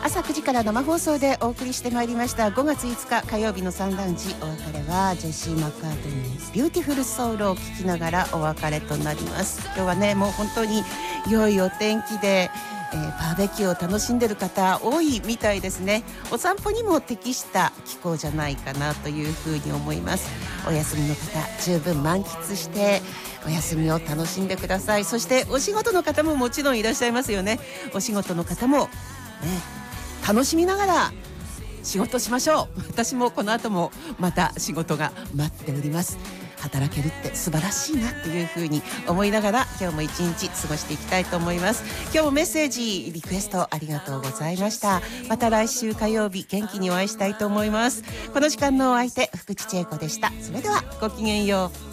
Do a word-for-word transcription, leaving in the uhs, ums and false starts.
朝くじから生放送でお送りしてまいりましたごがついつか火曜日のサンラウンジ。お別れはジェシー・マカートニービューティフルソウルを聴きながらお別れとなります。今日はねもう本当に良いお天気で、えー、バーベキューを楽しんでる方多いみたいですね。お散歩にも適した気候じゃないかなというふうに思います。お休みの方十分満喫してお休みを楽しんでください。そしてお仕事の方ももちろんいらっしゃいますよね。お仕事の方もね楽しみながら仕事しましょう。私もこの後もまた仕事が待っております。働けるって素晴らしいなっていうふうに思いながら今日も一日過ごしていきたいと思います。今日もメッセージリクエストありがとうございました。また来週火曜日元気にお会いしたいと思います。この時間のお相手福地千恵子でした。それではごきげんよう。